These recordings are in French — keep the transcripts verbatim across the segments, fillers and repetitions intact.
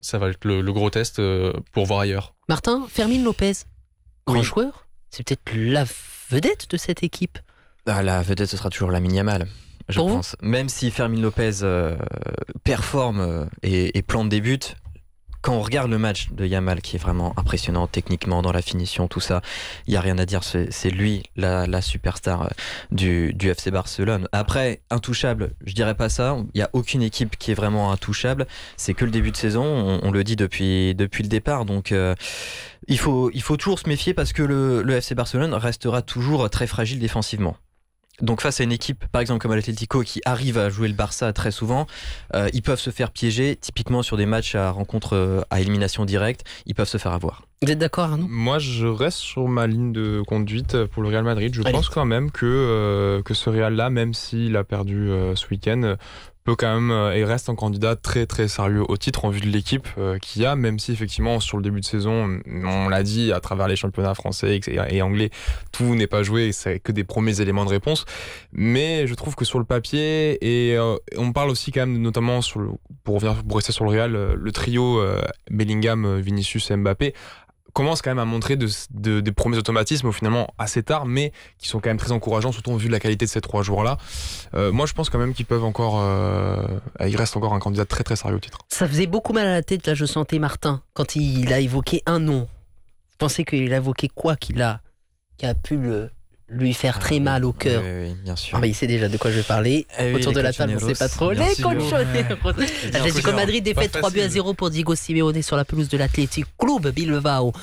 ça va être le, le gros test euh, pour voir ailleurs. Martin, Fermín Lopez, grand Oui. joueur, c'est peut-être la vedette de cette équipe. Ah, la vedette, ce sera toujours Lamine Yamal, je Pour vous pense. Même si Fermín Lopez euh, performe euh, et, et plante des buts, quand on regarde le match de Yamal, qui est vraiment impressionnant techniquement dans la finition, tout ça, il n'y a rien à dire. C'est, c'est lui la, la superstar du, du F C Barcelone. Après, intouchable, je dirais pas ça. Il n'y a aucune équipe qui est vraiment intouchable. C'est que le début de saison. On, on le dit depuis, depuis le départ. Donc, euh, il faut, il faut toujours se méfier parce que le, le F C Barcelone restera toujours très fragile défensivement. Donc face à une équipe, par exemple comme l'Atlético, qui arrive à jouer le Barça très souvent, euh, ils peuvent se faire piéger. Typiquement sur des matchs à rencontre euh, à élimination directe, ils peuvent se faire avoir. Vous êtes d'accord, Arnaud ? Moi, je reste sur ma ligne de conduite pour le Real Madrid. Je Allez. pense quand même que, euh, que ce Real-là, même s'il a perdu euh, ce week-end, euh, peut quand même euh, et reste un candidat très très sérieux au titre en vue de l'équipe euh, qu'il y a, même si effectivement sur le début de saison, on l'a dit, à travers les championnats français et, et anglais, tout n'est pas joué, c'est que des premiers éléments de réponse. Mais je trouve que sur le papier, et euh, on parle aussi quand même notamment, sur le, pour, revenir, pour rester sur le Real, euh, le trio euh, Bellingham, Vinicius et Mbappé commence quand même à montrer de, de, des premiers automatismes finalement assez tard, mais qui sont quand même très encourageants, surtout en vue de la qualité de ces trois joueurs-là. Euh, moi, je pense quand même qu'ils peuvent encore... Euh, il reste encore un candidat très très sérieux au titre. Ça faisait beaucoup mal à la tête, là, je sentais Martin, quand il a évoqué un nom. Vous pensez qu'il a évoqué quoi qu'il a, qui a pu le, lui faire très mal au cœur ? Oui, oui, bien sûr. Ah bah, il sait déjà de quoi je vais parler. Eh oui, Autour les de la table, on ne sait pas trop. Bien Les sûr. colchoneros. L'Atlético de Madrid défaite trois buts à zéro pour Diego Simeone sur la pelouse de l'Athletic Club Bilbao.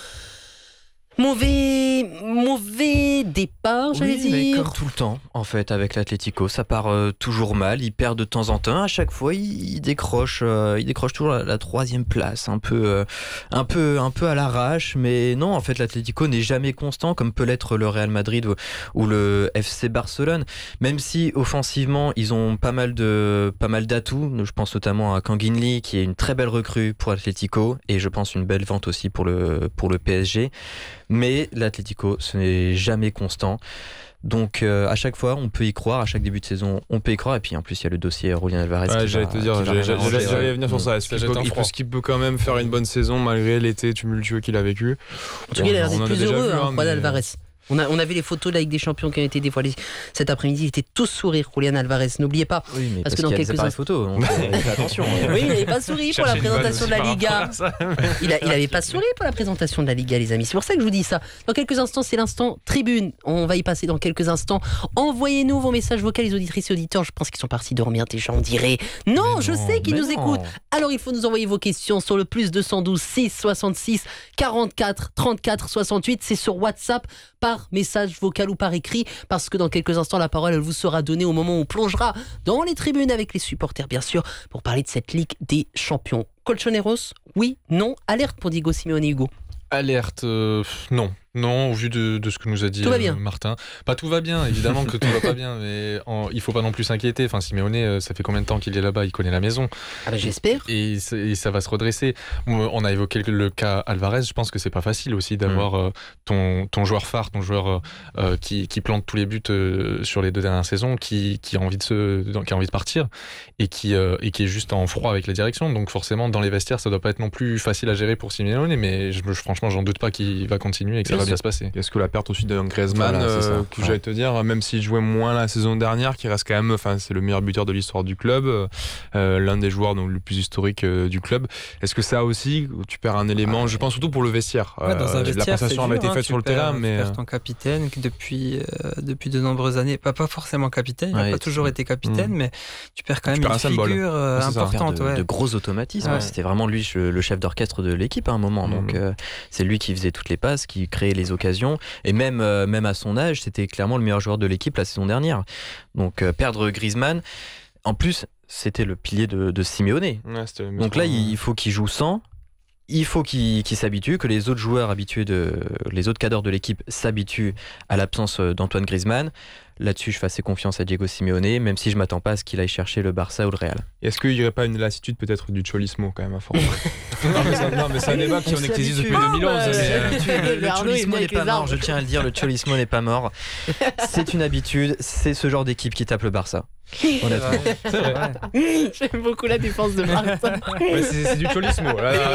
Mauvais, mauvais départ, j'allais Oui, mais dire. comme tout le temps, en fait, avec l'Atlético, ça part euh, toujours mal. Ils perdent de temps en temps. À chaque fois, ils, ils décrochent, euh, ils décrochent toujours la, la troisième place, un peu, euh, un peu, un peu à l'arrache. Mais non, en fait, l'Atlético n'est jamais constant, comme peut l'être le Real Madrid ou, ou le F C Barcelone. Même si offensivement, ils ont pas mal de, pas mal d'atouts. Je pense notamment à Kangin Lee, qui est une très belle recrue pour l'Atlético, et je pense une belle vente aussi pour le, pour le P S G. Mais l'Atlético, ce n'est jamais constant. Donc euh, à chaque fois, on peut y croire. À chaque début de saison, on peut y croire. Et puis en plus, il y a le dossier Julián Alvarez. Ouais, qui j'allais va, te dire, qui va j'allais, rien j'allais, arranger. j'allais venir sur ça. Est-ce Ça qu'il, jette peut, un il froid. peut, ce qu'il peut quand même faire une bonne saison malgré l'été tumultueux qu'il a vécu? En tout cas, il a l'air On d'être en a plus déjà heureux, vu, hein, hein, Juan mais- Alvarez. On a, on a vu les photos de la Ligue des Champions qui ont été dévoilées cet après-midi. Il était tout sourire, Julián Alvarez. N'oubliez pas. Oui, mais Parce parce, que dans qu'il y a des quelques appareils instants- photos. Donc euh, fais attention. Oui, il n'avait pas souri pour la Chercher une vanne présentation de aussi la par Liga. rapport à ça. Il, a, il avait pas souri pour la présentation de la Liga, les amis. C'est pour ça que je vous dis ça. Dans quelques instants, c'est l'instant tribune. On va y passer dans quelques instants. Envoyez-nous vos messages vocaux, les auditrices et auditeurs. Je pense qu'ils sont partis dormir déjà, on dirait. Non, Mais je non, sais qu'ils mais nous non. écoutent. Alors il faut nous envoyer vos questions sur le plus deux cent douze six soixante-six quarante-quatre trente-quatre soixante-huit. C'est sur WhatsApp, par message vocal ou par écrit, parce que dans quelques instants, la parole elle vous sera donnée au moment où on plongera dans les tribunes avec les supporters, bien sûr, pour parler de cette Ligue des Champions. Colchoneros, oui, non, alerte pour Diego Simeone et Hugo. Alerte, euh, non. Non, au vu de, de ce que nous a dit Tout va euh, bien. Martin. Pas tout va bien, évidemment que tout va pas bien, mais en, il faut pas non plus s'inquiéter. Enfin, Simeone, euh, ça fait combien de temps qu'il est là-bas? Il connaît la maison. Ah ben j'espère. Et, c'est- et ça va se redresser. On a évoqué le, le cas Alvarez. Je pense que c'est pas facile aussi d'avoir euh, ton, ton joueur phare, ton joueur euh, euh, qui, qui plante tous les buts euh, sur les deux dernières saisons, qui, qui, a envie de se, qui a envie de partir et qui, euh, et qui est juste en froid avec la direction. Donc forcément, dans les vestiaires, ça doit pas être non plus facile à gérer pour Simeone, mais je, je- franchement, j'en doute pas qu'il va continuer et que ça Bien va sûr. bien se passer. Est-ce que la perte aussi de Griezmann, Voilà, c'est ça. euh, que Ouais. j'allais te dire, même s'il jouait moins la saison dernière, qui reste quand même, enfin, c'est le meilleur buteur de l'histoire du club, euh, l'un des joueurs donc le plus historique euh, du club. Est-ce que ça aussi, tu perds un élément, je pense surtout pour le vestiaire. Ouais, dans un Euh, vestiaire, la c'est prestation avait dur, été hein, faite tu sur le perds- terrain, tu mais perds ton capitaine que depuis, euh, depuis de nombreuses années, pas, pas forcément capitaine, il n'a Ouais, pas toujours été capitaine, Mm. mais tu perds quand Tu même perds une un symbole. figure euh, Ouais, c'est ça. importante. de, ouais. de gros automatismes. Ouais. C'était vraiment lui le le chef d'orchestre de l'équipe à un moment. Mhm. Donc euh, c'est lui qui faisait toutes les passes, qui créait les occasions. Et même, euh, même à son âge, c'était clairement le meilleur joueur de l'équipe la saison dernière. Donc euh, perdre Griezmann, en plus, c'était le pilier de, de Simeone. Ouais, c'était le Donc là, il faut qu'il joue sans. Il faut qu'il qu'il s'habitue, que les autres joueurs habitués, de, les autres cadres de l'équipe s'habituent à l'absence d'Antoine Griezmann. Là-dessus, je fais assez confiance à Diego Simeone, même si je m'attends pas à ce qu'il aille chercher le Barça ou le Real. Est-ce qu'il n'y aurait pas une lassitude peut-être du cholismo quand même à force? non, mais ça- non, mais c'est un débat qui On en existe depuis s'habitue. deux mille onze. Oh, mais, euh, bah, Le Mais Arnaud, il cholismo vient n'est avec pas les mort, arbres. je tiens à le dire, le cholismo n'est pas mort. C'est une habitude, c'est ce genre d'équipe qui tape le Barça. Honnêtement. C'est vrai. J'aime beaucoup la défense de Martin. ouais, c'est, c'est du cholismo. Là, là,